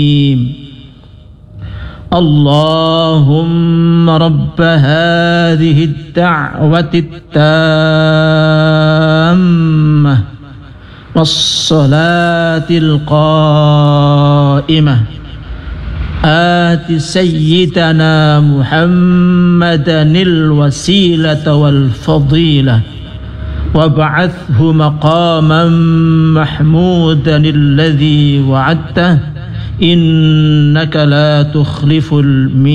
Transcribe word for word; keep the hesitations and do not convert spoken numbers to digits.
اللهم رب هذه الدعوة التامة والصلاة القائمة آت سيدنا محمدا الوسيلة والفضيلة وابعثه مقاما محمودا الذي وعدته إنك لا تخلف الميعاد.